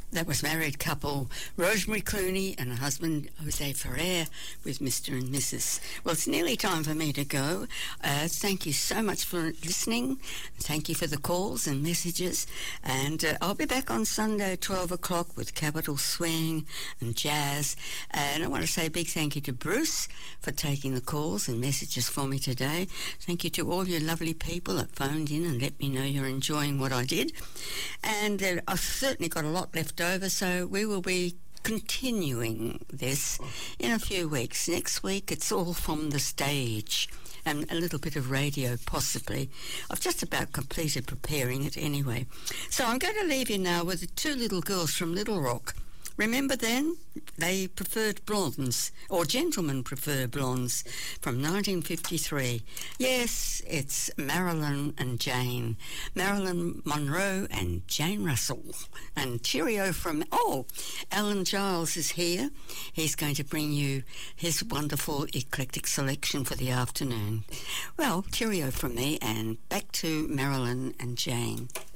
That was married couple Rosemary Clooney and her husband Jose Ferrer with Mr. and Mrs. Well, it's nearly time for me to go. Thank you so much for listening. Thank you for the calls and messages. And I'll be back on Sunday at 12 o'clock with Capital Swing and Jazz. And I want to say a big thank you to Bruce for taking the calls and messages for me today. Thank you to all you lovely people that phoned in and let me know you're enjoying what I did. And I've certainly got a lot left over, so we will be continuing this in a few weeks. Next week it's all from the stage and a little bit of radio possibly. I've just about completed preparing it anyway. So I'm going to leave you now with the two little girls from Little Rock. Remember then? They preferred blondes, or gentlemen prefer blondes, from 1953. Yes, it's Marilyn and Jane. Marilyn Monroe and Jane Russell. And cheerio from... Oh, Alan Giles is here. He's going to bring you his wonderful eclectic selection for the afternoon. Well, cheerio from me, and back to Marilyn and Jane.